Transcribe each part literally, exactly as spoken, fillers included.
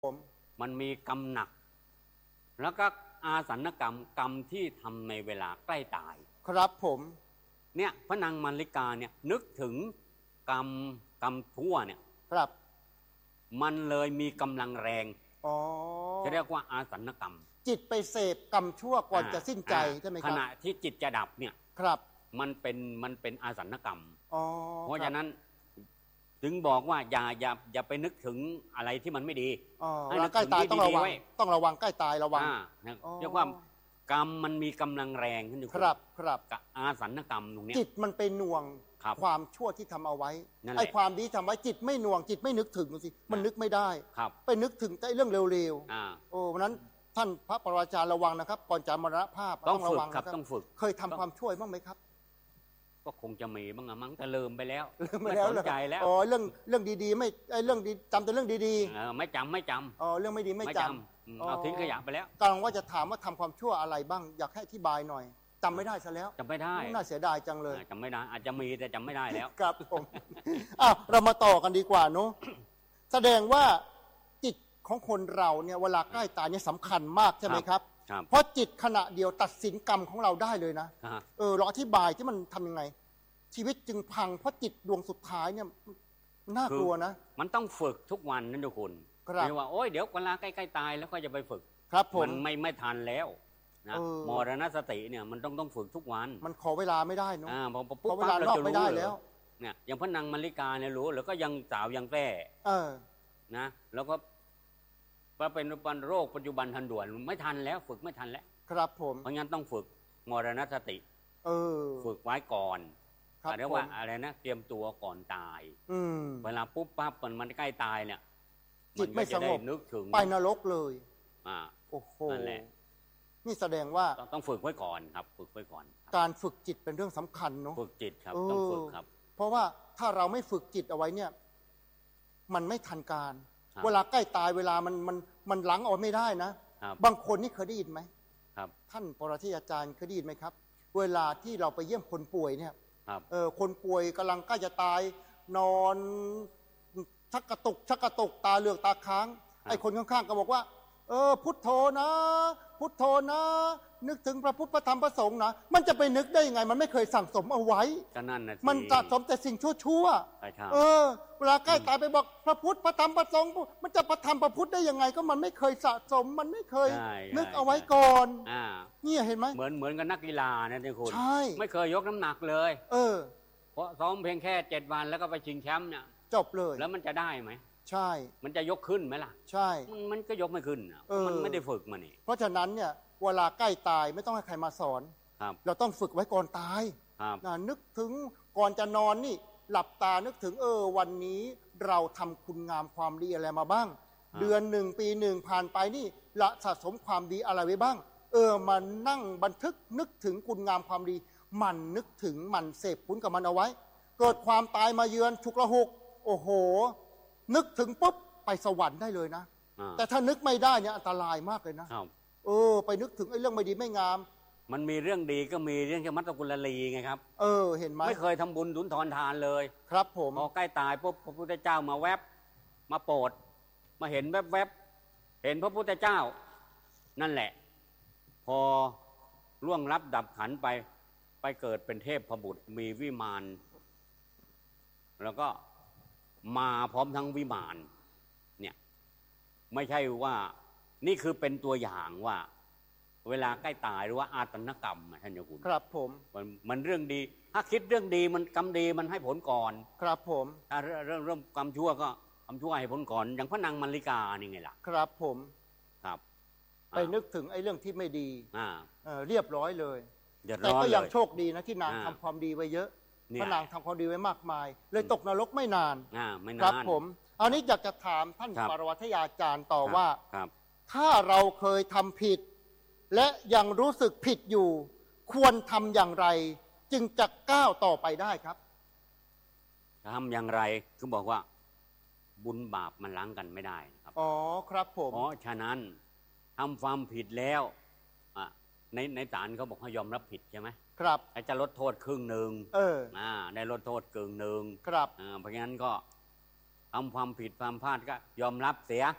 ผมมันมีกรรมหนักแล้วก็อาสันกรรมกรรมที่ทำในเวลาใกล้ตายครับผมเนี่ยพระนางมัลลิกาเนี่ยนึกถึงกรรมกรรมชั่วเนี่ยครับมันเลยมีกำลังแรงอ๋อจะเรียกว่าอาสันกรรมจิตไปเสพกรรมชั่วก่อนจะสิ้นใจใช่ไหมครับขณะที่จิตจะดับเนี่ยครับมันเป็นมันเป็นอาสันกรรมอ๋อเพราะฉะนั้นถึงบอกว่าอย่าอย่าอย่าไปนึกถึงอะไรที่มันไม่ดีอ๋อใกล้ตายต้องระวังต้องระวังใกล้ตายระวังเรียกว่ากรรมมันมีกำลังแรงขึ้นอยู่ครับครับอาสันกรรมตรงนี้จิตมันไปหน่วงความชั่วที่ทำเอาไว้ไอ้ความดีทำไว้จิตไม่หน่วงจิตไม่นึกถึงสิมันนึกไม่ได้ไปนึกถึงแต่เรื่องเร็วๆโอ้เพราะนั้นท่านพระปรมาจารย์ระวังนะครับก่อนจะมรณภาพต้องระวังครับต้องฝึกเคยทำความชั่วบ้างไหมครับก็คงจะมีบ้างมั้งแต่ลืมไปแล้วลืมไปแล้วสนใจแล้วอ๋อเรื่องเรื่องดีๆไม่ไอ้เรื่องดีจำแต่เรื่องดีๆไม่จำไม่จำอ๋อเรื่องไม่ดีไม่จำเอาทิ้งขยะไปแล้วกำลังว่าจะถามว่าทำความชั่วอะไรบ้างอยากให้อธิบายหน่อยจำไม่ได้ซะแล้วจำไม่ได้น่าเสียดายจังเลยจำไม่ได้อาจจะมีแต่จำไม่ได้แล้วครับผมอ้าวเรามาต่อกันดีกว่าเนาะแสดงว่าจิตของคนเราเนี่ยเวลาใกล้ตายเนี่ยสำคัญมากใช่ไหมครับเพราะจิตขณะเดียวตัดสินกรรมของเราได้เลยนะเออเราอธิบายที่มันทำยังไงชีวิตจึงพังเพราะจิตดวงสุดท้ายเนี่ยน่ากลัวนะมันต้องฝึกทุกวันนั่นทุกคนไม่ว่าโอ้ยเดี๋ยวเวลาใกล้ๆตายแล้วก็จะไปฝึกครับผมมันไม่ไม่ทันแล้วนะมรณสติเนี่ยมันต้องต้องฝึกทุกวันมันขอเวลาไม่ได้เนาะพอปุ๊บปั๊บเราจะรู้แล้วเนี่ยอย่างพระนางมัลลิกาเนี่ยรู้แล้วก็ยังสาวยังแก่นะแล้วก็ว่าเป็นปัญโรคปัจจุบันทันด่วนไม่ทันแล้วฝึกไม่ทันแล้วครับผมเพราะงั้นต้องฝึกมรณสติเออฝึกไว้ก่อนเรียกว่าอะไรนะเตรียมตัวก่อนตายเวลาปุ๊บปั๊บมันมันใกล้ตายเนี่ยจิตไม่สงบนึกถึงไปนรกเลยอ่าโอ้โหนั่นแหละนี่แสดงว่าต้องฝึกไว้ก่อนครับฝึกไว้ก่อนการฝึกจิตเป็นเรื่องสำคัญเนาะฝึกจิตครับต้องฝึกครับเพราะว่าถ้าเราไม่ฝึกจิตเอาไว้เนี่ยมันไม่ทันการเวลาใกล้ตายเวลามันมันมันหลังออกไม่ได้นะบางคนนี่เคยได้ยินไหมครับท่านปรริยาจารย์เคยได้ยินไหมครับเวลาที่เราไปเยี่ยมคนป่วยเนี่ยเออคนป่วยกำลังใกล้จะตายนอนชักกระตุกชักกระตุกตาเหลือกตาค้างไอ้คนข้างๆก็บอกว่าเออพุทโธนะพุทโธนะนึกถึงพระพุทธพระธรรมพระสงฆ์นะมันจะไปนึกได้ยังไงมันไม่เคยสั่งสมเอาไว้ก็นั่นนะมันสะสมแต่สิ่งชั่วๆเออเวลาใกล้ตายไปบอกพระพุทธพระธรรมพระสงฆ์มันจะพระธรรมพระพุทธได้ยังไงก็มันไม่เคยสะสมมันไม่เคยนึกเอาไว้ก่อนนี่เห็นไหมเหมือนเหมือนกับนักกีฬาเนี่ยที่คุณใช่ไม่เคยยกน้ำหนักเลยเออเพราะซ้อมเพียงแค่เจ็ดวันแล้วก็ไปชิงแชมป์เนี่ยจบเลยแล้วมันจะได้ไหมใช่มันจะยกขึ้นไหมล่ะใช่มันมันก็ยกไม่ขึ้นมันไม่ได้ฝึกมานี่เพราะฉะนั้นเนี่ยเวลาใกล้ตายไม่ต้องให้ใครมาสอนเราต้องฝึกไว้ก่อนตายนะนึกถึงก่อนจะนอนนี่หลับตานึกถึงเออวันนี้เราทำคุณงามความดีอะไรมาบ้างเดือนหนึ่งปีหนึ่งผ่านไปนี่ละสะสมความดีอะไรไว้บ้างเออมานั่งบันทึกนึกถึงคุณงามความดีมันนึกถึงมันเสพผลกับมันเอาไว้เกิดความตายมาเยือนฉุกละหุกโอ้โหนึกถึงปุ๊บไปสวรรค์ได้เลยนะแต่ถ้านึกไม่ได้เนี่ยอันตรายมากเลยนะเออไปนึกถึงไอ้เรื่องไม่ดีไม่งามมันมีเรื่องดีก็มีเรื่องมัตตกุลลีไงครับเออเห็นไหมไม่เคยทำบุญสุนทรทานเลยครับผมพอใกล้ตายปุ๊บพระพุทธเจ้ามาแวบมาโปรดมาเห็นแวบแวบเห็นพระพุทธเจ้านั่นแหละพอล่วงลับดับขันไปไปเกิดเป็นเทพพบุตรมีวิมานแล้วก็มาพร้อมทั้งวิมานเนี่ยไม่ใช่ว่านี่คือเป็นตัวอย่างว่าเวลาใกล้ตายหรือว่าอาตนกรรมท่านโยคุณครับผมมันมันเรื่องดีถ้าคิดเรื่องดีมันกรรมดีมันให้ผลก่อนครับผมถ้าเรื่องเรื่องกรรมชั่วก็กรรมชั่วให้ผลก่อนอย่างพระนางมัลลิกานี่ไงล่ะครับผมครับไปนึกถึงไอ้เรื่องที่ไม่ดีอ่าเรียบร้อยเลยแต่ก็ยังโชคดีนะที่นางทำความดีไว้เยอะพระนางทำความดีไว้มากมายเลยตกนรกไม่นานครับผมอันนี้อยากจะถามท่านปรวัตยาจารย์ต่อว่าถ้าเราเคยทำผิดและยังรู้สึกผิดอยู่ควรทำอย่างไรจึงจะก้าวต่อไปได้ครับทำอย่างไรคือบอกว่าบุญบาปมันล้างกันไม่ได้ครับอ๋อครับผมเพราะฉะนั้นทำความผิดแล้วในในศาลเขาบอกให้ยอมรับผิดใช่ไหมครับจะลดโทษครึ่งหนึ่งเอออ่าได้ลดโทษกึ่งหนึ่งครับอ่าเพราะงั้นก็ทำความผิดความพลาดก็ยอมรับเสียค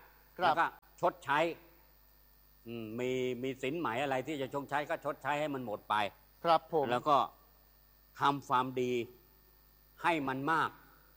แล้วก็ชดใช้มีมีสินไหมอะไรที่จะชดใช้ก็ชดใช้ให้มันหมดไปครับผมแล้วก็ทำความดีให้มันมาก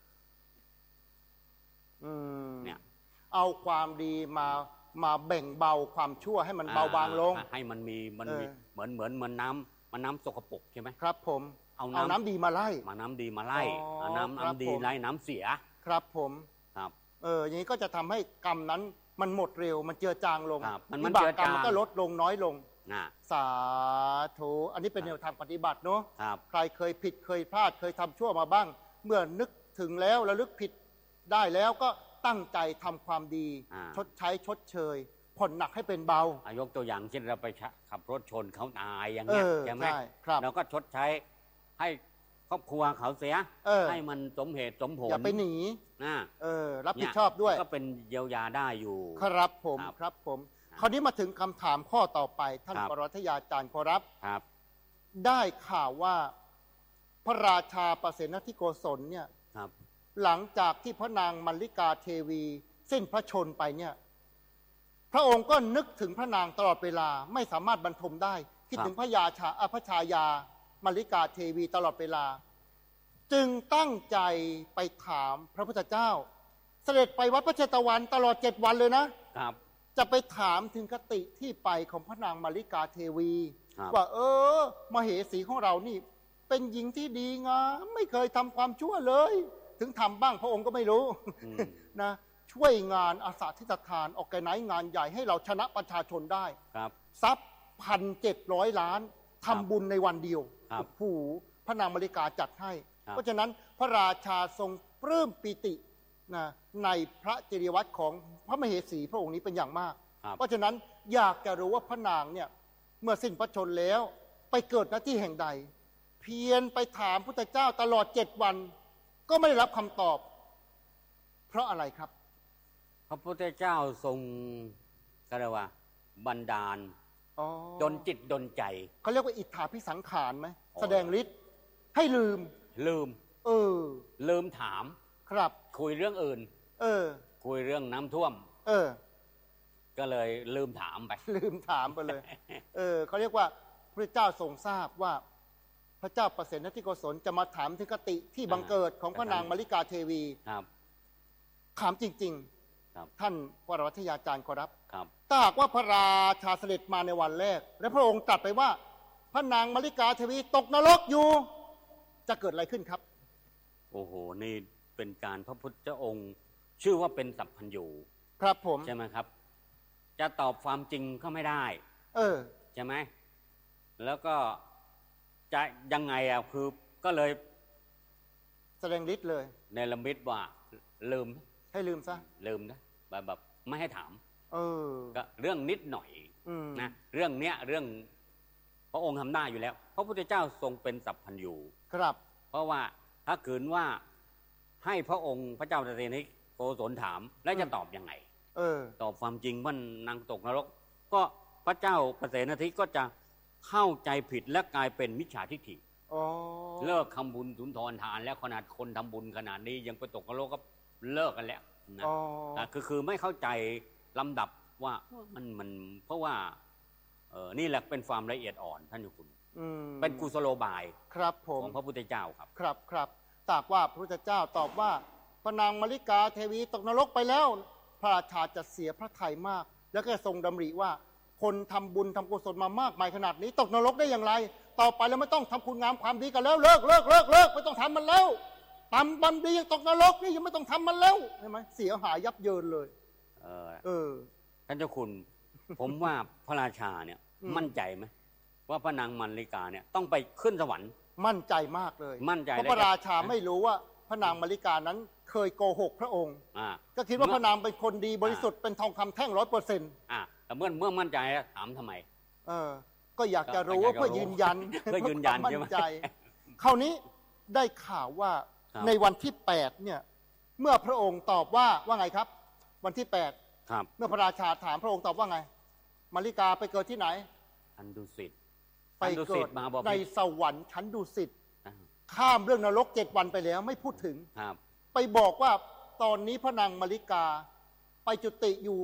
เนี่ยเอาความดีมามาแบ่งเบาความชั่วให้มันเบาบางลงให้มันมีมันมีเหมือนเหมือนเหมือนน้ำมันน้ำสกปรกใช่ไหมครับผมเอาน้ำน้ำดีมาไล่มาน้ำดีมาไล่เอาน้ำน้ำดีไล่น้ำเสียครับผมครับเอออย่างนี้ก็จะทำให้กรรมนั้นมันหมดเร็วมันเจือจางลงวิบากกรรมมันก็ลดลงน้อยลงสาธุอันนี้เป็นแนวทางปฏิบัติเนาะใครเคยผิดเคยพลาดเคยทำชั่วมาบ้างเมื่อนึกถึงแล้วระลึกผิดได้แล้วก็ตั้งใจทำความดีชดใช้ชดเชยผ่อนหนักให้เป็นเบายกตัวอย่างเช่นเราไปขับรถชนเขาตายอย่างเงี้ยใช่ไหมเราก็ชดใช้ให้ครอบครัวเขาเสียให้มันสมเหตุสมผลอย่าไปหนีนะเออรับผิดชอบด้วยก็เป็นเยียวยาได้อยู่ครับผมครับผมคราวนี้มาถึงคำถามข้อต่อไปท่านปรัชญาจารย์ขอรับครับได้ข่าวว่าพระราชาประเสนทิโกศลเนี่ยหลังจากที่พระนางมัลลิกาเทวีสิ้นพระชนไปเนี่ยพระองค์ก็นึกถึงพระนางตลอดเวลาไม่สามารถบรรทมได้คิดถึงพระยาชาอภชายามัลลิกาเทวีตลอดเวลาจึงตั้งใจไปถามพระพุทธเจ้าเสด็จไปวัดพระเชตวันตลอดเจ็ดวันเลยนะครับจะไปถามถึงคติที่ไปของพระนางมัลลิกาเทวีว่าเออมเหสีของเรานี่เป็นหญิงที่ดีงามไม่เคยทำความชั่วเลยถึงทำบ้างพระองค์ก็ไม่รู้นะช่วยงานอาสาทิตทานออกแกไนงานใหญ่ให้เราชนะประชาชนได้ครับทรัพย์พันเจ็ดร้อยล้านทำบุญในวันเดียวผู้พระนางมัลลิกาจัดให้เพราะฉะนั้นพระราชาทรงปลื้มปิตินะในพระจริยวัตรของพระมเหสีพระองค์นี้เป็นอย่างมากเพราะฉะนั้นอยากจะรู้ว่าพระนางเนี่ยเมื่อสิ้นพระชนแล้วไปเกิดณที่แห่งใดเพียรไปถามพุทธเจ้าตลอดเจ็ดวันก็ไม่ได้รับคำตอบเพราะอะไรครับพระพุทธเจ้าทรงกระว่าบันดาลดลจิตดลใจเขาเรียกว่าอิทธาภิสังขารไหมแสดงฤทธิ์ให้ลืมลืมเออลืมถามครับคุยเรื่องอื่นเออคุยเรื่องน้ำท่วมเออก็เลยลืมถามไปลืมถามไปเลยเออเขาเรียกว่าพระเจ้าทรงทราบว่าพระเจ้าประเสนทิโกศลจะมาถามถึงคติที่บังเกิดของพระนางมัลลิกาเทวีครับถามจริงๆท่านวรวัฒยาจารย์ขอรับครับถ้าหากว่าพระราชาเสด็จมาในวันแรกและพระองค์ตรัสไปว่าพระนางมัลลิกาเทวีตกนรกอยู่จะเกิดอะไรขึ้นครับโอ้โหนี่เป็นการพระพุทธองค์ชื่อว่าเป็นสัพพัญญูครับผมใช่ไหมครับจะตอบความจริงก็ไม่ได้เออใช่ไหมแล้วก็จะยังไงอ่ะคือก็เลยแสดงฤทธิ์เลยในละมิดว่าลืมให้ลืมซะลืมนะแบบแบบไม่ให้ถามเออก็เรื่องนิดหน่อยนะเรื่องเนี้ยเรื่องพระองค์ทำได้อยู่แล้วพระพุทธเจ้าทรงเป็นสัพพัญญูครับเพราะว่าถ้าขืนว่าให้พระองค์พระเจ้าตเสนิโกศลถามแล้วจะตอบยังไงเออตอบความจริงว่านางตกนรกก็พระเจ้าประเสนทิก็จะเข้าใจผิดและกลายเป็นมิจฉาทิฏฐิเลิกทำบุญสุนทรทานแล้วขนาดคนทำบุญขนาดนี้ยังไปตกนรกก็เลิกกันแล้วนะคือคือไม่เข้าใจลำดับว่ามันมันเพราะว่าเออนี่แหละเป็นความละเอียดอ่อนท่านอยู่คุณเป็นกุศโลบายครับผมของพระพุทธเจ้าครับครับครับตากว่าพระพุทธเจ้าตอบว่าพระนางมัลลิกาเทวีตกนรกไปแล้วพระราชาจะเสียพระทัยมากแล้วก็ทรงดำริว่าคนทำบุญทำกุศลมามากมายขนาดนี้ตกนรกได้อย่างไรต่อไปแล้วไม่ต้องทำคุณงามความดีกันแล้วเลิกเลิกเลิกเลิกไม่ต้องทำมันแล้วทำบันดีตกนรกนี่ยังไม่ต้องทำมันแล้วใช่ไหมเสียหายยับเยินเลยเออเออท่านเจ้าคุณ ผมว่าพระราชาเนี่ยมั่นใจไหมว่าพระนางมัลลิกาเนี่ยต้องไปขึ้นสวรรค์มั่นใจมากเลยมั่นใจเพราะพระราชาไม่รู้ว่าพระนางมัลลิกานั้นเคยโกหกพระองค์ก็คิดว่าพระนางเป็นคนดีบริสุทธิ์เป็นทองคำแท่งร้อยเปอร์เซ็นต์แต่เมื่อเมื่อมั่นใจถามทำไมเออก็อยากจะรู้ว่าเพื่อยืนยันเพื่อยืนยันมั่นใจคราวนี้ได้ข่าวว่าในวันที่แปดเนี่ยเมื่อพระองค์ตอบว่าว่าไงครับวันที่แปดเมื่อพระราชาถามพระองค์ตอบว่าไงมัลลิกาไปเกิดที่ไหนชั้นดุสิตไปเกิดในสวรรค์ชั้นดุสิตข้ามเรื่องนรกเจ็ดวันไปแล้วไม่พูดถึงไปบอกว่าตอนนี้พระนางมัลลิกาไปจุติอยู่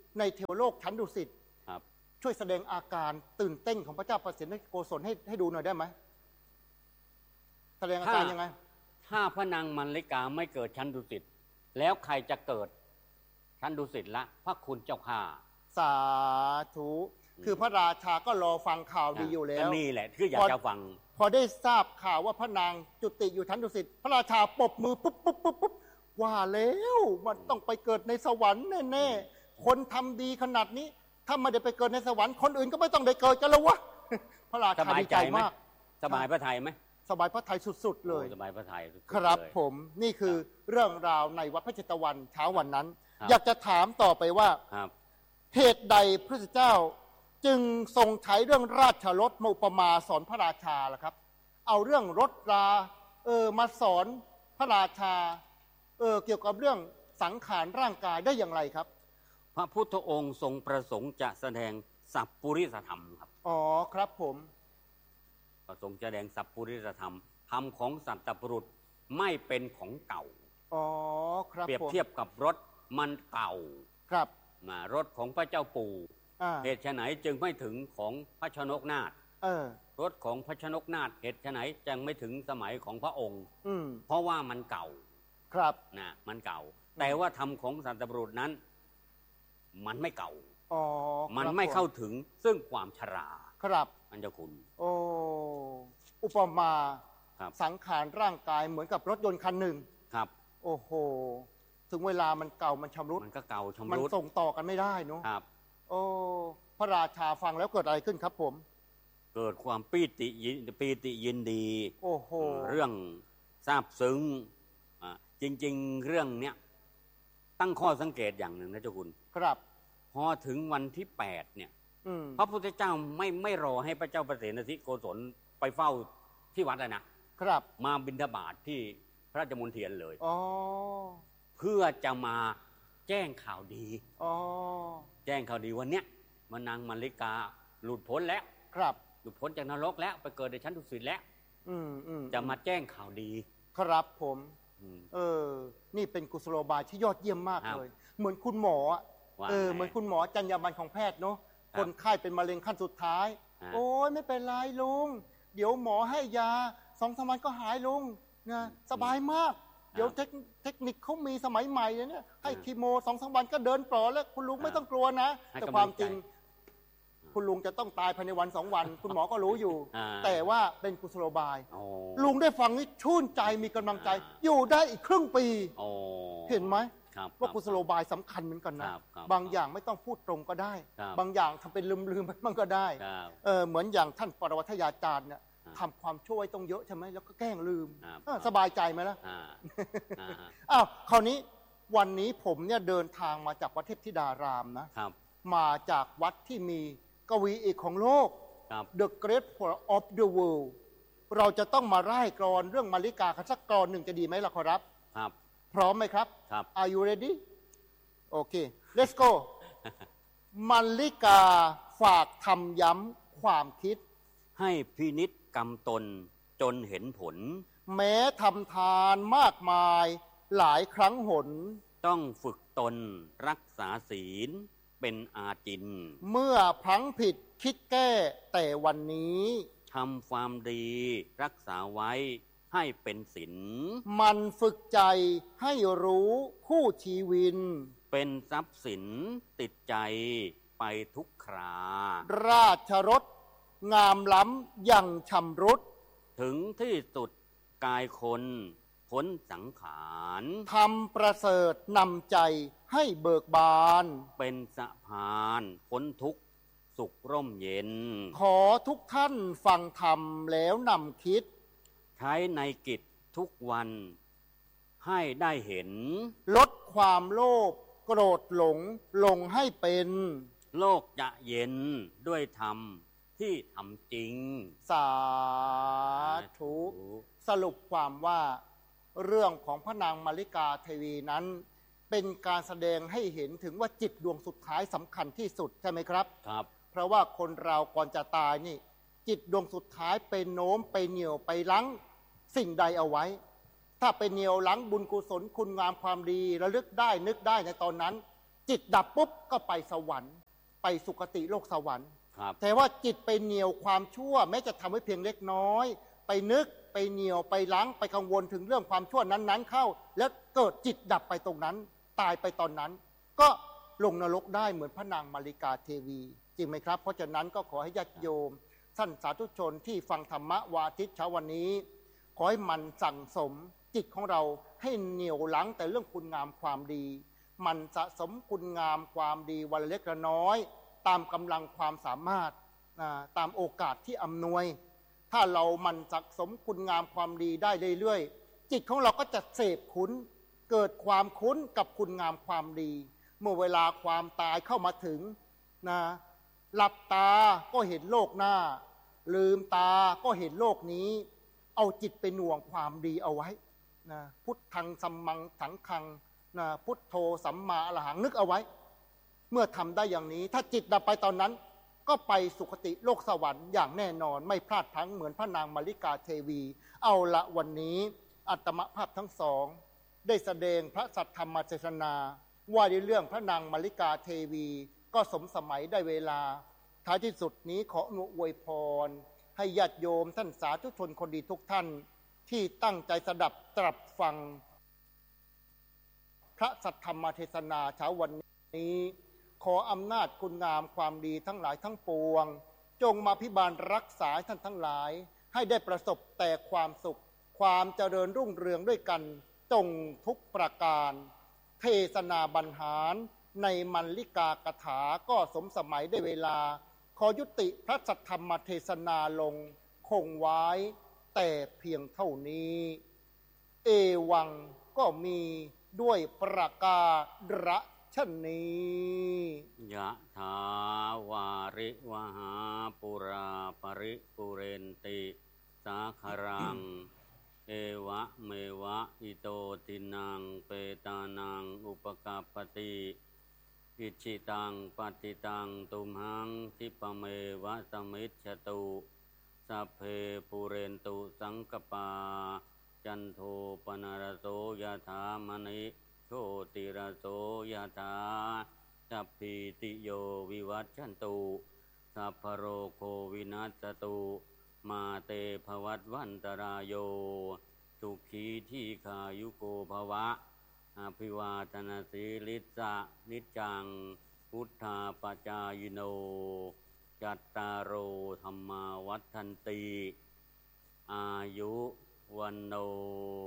ในเทวโลกชั้นดุสิตช่วยแสดงอาการตื่นเต้นของพระเจ้าประสิทธิโกศลให้ให้ดูหน่อยได้ไหมแสดงอาการยังไงถ้าพระนางมัลลิกาไม่เกิดชั้นดุสิตแล้วใครจะเกิดชั้นดุสิตละพระคุณเจ้าข้าสาธุคือพระราชาก็รอฟังข่าวดีอยู่แล้วนี่แหละคืออยากจะฟังพอได้ทราบข่าวว่าพระนางจุติอยู่ชั้นดุสิตพระราชาปรบมือปุ๊บปุ๊บปุ๊บปุ๊บว่าแล้วมันต้องไปเกิดในสวรรค์แน่ๆคนทำดีขนาดนี้ถ้าไม่ได้ไปเกิดในสวรรค์คนอื่นก็ไม่ต้องได้เกิดกันแล้ววะพระราชาดีใจมากสบายพระทัยไหมสบายพระทัยสุดๆเลยสบายพระทัยครับผมนี่คือเรื่องราวในวัดพระเจตวันเช้าวันนั้นอยากจะถามต่อไปว่าเหตุใดพระพุทธเจ้าจึงทรงใช้เรื่องราชรถมาอุปมาสอนพระราชาล่ะครับเอาเรื่องรถราเออมาสอนพระราชาเออเกี่ยวกับเรื่องสังขารร่างกายได้อย่างไรครับพระพุทธองค์ทรงประสงค์จะแสดงสัพพุริสธรรมครับอ๋อครับผมประสงค์จะแสดงสัพพุริสธรรมธรรมของสัตตบุรุษไม่เป็นของเก่าอ๋อครับเปรียบเทียบกับรถมันเก่าครับมารถของพระเจ้าปู่เหตุไฉนจึงไม่ถึงของพระชนกนาถรถของพระชนกนาถเหตุไฉนจึงไม่ถึงสมัยของพระองค์เพราะว่ามันเก่าครับนะมันเก่าแต่ว่าธรรมของสัตตบุรุษนั้นมันไม่เก่าอ๋อมันไม่เข้าถึงซึ่งความชราครับมันจะคุณโอ้อุปมาสังขารร่างกายเหมือนกับรถยนต์คันหนึ่งครับโอ้โหถึงเวลามันเก่ามันชำรุดมันก็เก่าชำรุดมันส่งต่อกันไม่ได้เนาะครับโอ้พระราชาฟังแล้วเกิดอะไรขึ้นครับผมเกิดความปีติยินปีติยินดีโอ้โหเรื่องซาบซึ้งอ่าจริงๆเรื่องเนี้ยตั้งข้อสังเกตอย่างหนึ่งนะเจ้าคุณครับพอถึงวันที่แปดเนี่ยพระพุทธเจ้าไม่ไม่รอให้พระเจ้าประเสนทิโกศลไปเฝ้าที่วัดเลยนะครับมาบิณฑบาตที่พระราชมณฑีเลยอ๋อเพื่อจะมาแจ้งข่าวดีอ๋อแจ้งข่าวดีวันเนี้ยมานางมัลลิกาหลุดพ้นแล้วครับหลุดพ้นจากนรกแล้วไปเกิดในชั้นดุสิตแล้วอืมอืมจะมาแจ้งข่าวดีครับผมเออนี่เป็นกุศโลบายที่ยอดเยี่ยมมากเลยเหมือนคุณหมอเออเหมือนคุณหมอจรรยาบรรณของแพทย์เนาะคนไข้เป็นมะเร็งขั้นสุดท้ายโอ้ยไม่เป็นไรลุงเดี๋ยวหมอให้ยาสองสามวันก็หายลุงนะสบายมากเดี๋ยวเทคเทคนิคเขามีสมัยใหม่เนี่ยให้คีโมสองสามวันก็เดินปลอแล้วคุณลุงไม่ต้องกลัวนะแต่ความจริงคุณลุงจะต้องตายภายในวันสองวันคุณหมอก็รู้อยู่แต่ว่าเป็นกุศโลบายลุงได้ฟังนี่ชื่นใจมีกำลังใจอยู่ได้อีกครึ่งปีเห็นไหมว่ากุศโลบายสำคัญเหมือนกันนะบางอย่างไม่ต้องพูดตรงก็ได้บางอย่างทำเป็นลืมๆไปมันก็ได้เออเหมือนอย่างท่านปรวัตยาจารย์เนี่ยทำความช่วยต้องเยอะใช่ไหมแล้วก็แกล้งลืมสบายใจไหมล่ะอ้าวคราวนี้วันนี้ผมเนี่ยเดินทางมาจากวัดเทพธิดารามนะมาจากวัดที่มีกวีเอกของโลก The Great Poet of the World เราจะต้องมาร่ายกลอนเรื่องมาริกาสักกลอนหนึ่งจะดีไหมล่ะครับครับพร้อมไหมครับ Are you ready โอเค let's go มาริกาฝากทำย้ำความคิดให้พินิจกรรมตนจนเห็นผลแม้ทำทานมากมายหลายครั้งหนต้องฝึกตนรักษาศีลเป็นอาจินเมื่อพลั้งผิดคิดแก้แต่วันนี้ทำความดีรักษาไว้ให้เป็นศีลมันฝึกใจให้รู้คู่ชีวินเป็นทรัพย์สินติดใจไปทุกคราราชรสงามล้ำยังชำรุดถึงที่สุดกายคนพ้นสังขารทำประเสริฐนำใจให้เบิกบานเป็นสะพานพ้นทุกข์สุขร่มเย็นขอทุกท่านฟังธรรมแล้วนำคิดใช้ในกิจทุกวันให้ได้เห็นลดความโลภโกรธหลงลงให้เป็นโลกจะเย็นด้วยธรรมที่ทำจริงสาธุสรุปความว่าเรื่องของพระนางมาริกาเทวีนั้นเป็นการแสดงให้เห็นถึงว่าจิตดวงสุดท้ายสำคัญที่สุดใช่ไหมครับครับเพราะว่าคนเราก่อนจะตายนี่จิตดวงสุดท้ายไปโน้มไปเหนี่ยวไปลังสิ่งใดเอาไว้ถ้าไปเหนี่ยวลังบุญกุศลคุณงามความดีระลึกได้นึกได้ในตอนนั้นจิตดับปุ๊บก็ไปสวรรค์ไปสุคติโลกสวรรค์ครับแต่ว่าจิตไปเหนี่ยวความชั่วแม้จะทำไว้เพียงเล็กน้อยไปนึกไปเหนี่ยวไปล้างไปกังวลถึงเรื่องความชั่วนั้นๆเข้าแล้วเกิดจิตดับไปตรงนั้นตายไปตอนนั้นก็ลงนรกได้เหมือนพระนางมาริกาเทวีจริงไหมครับเพราะฉะนั้นก็ขอให้ญาติโยมท่านสาธุชนที่ฟังธรรมะวาทิตเช้าวันนี้ขอให้มันสั่งสมจิตของเราให้เหนี่ยวลังแต่เรื่องคุณงามความดีมันสะสมคุณงามความดีวันเล็กละน้อยตามกำลังความสามารถตามโอกาสที่อำนวยถ้าเรามันสะสมคุณงามความดีได้เรื่อยๆจิตของเราก็จะเสพคุ้นเกิดความคุ้นกับคุณงามความดีเมื่อเวลาความตายเข้ามาถึงนะหลับตาก็เห็นโลกหน้าลืมตาก็เห็นโลกนี้เอาจิตไปหน่วงความดีเอาไว้นะพุทธังสัมมังสังฆังนะพุทโธสัมมาอรหังนึกเอาไว้เมื่อทำได้อย่างนี้ถ้าจิตดับไปตอนนั้นก็ไปสุคติโลกสวรรค์อย่างแน่นอนไม่พลาดพลั้งเหมือนพระนางมาริกาเทวีเอาละวันนี้อาตมภาพทั้งสองได้แสดงพระสัทธรรมเทศนาว่าในเรื่องพระนางมาริกาเทวีก็สมสมัยได้เวลาท้ายที่สุดนี้ขออนุอวยพรให้ญาติโยมท่านสาธุชนคนดีทุกท่านที่ตั้งใจสดับตรับฟังพระสัทธรรมเทศนาเช้าวันนี้ขออำนาจคุณงามความดีทั้งหลายทั้งปวงจงมาพิบาลรักษาท่านทั้งหลายให้ได้ประสบแต่ความสุขความเจริญรุ่งเรืองด้วยกันจงทุกประการเทศนาบรรหารในมัลลิกากถาก็สมสมัยได้เวลาขอยุติพระสัทธรรมเทศนาลงคงไว้แต่เพียงเท่านี้เอวังก็มีด้วยประกาศนี้ยะถาวาริวหาปุราปริปุเรนติสาคารัง เอวะเมวะอิโตตินังเปตานังอุปกาปติอิจิตังปฏิตังตุมหังทิปเมวะสมิจฉตุสัพเพปุเรนตุสังกปาจันโทปนารโสยถามณิโชติระโสยถาสัพพิติโยวิวัชชันตุสัพพโรโควินัสตุมาเตภวัตวันตรายโยสุขีที่ขายุโกภวะอภิวาทนาสีลิสะนิจังพุทธาปจายโนจัตตารโอธรรมาวัฏันติอายุวันโน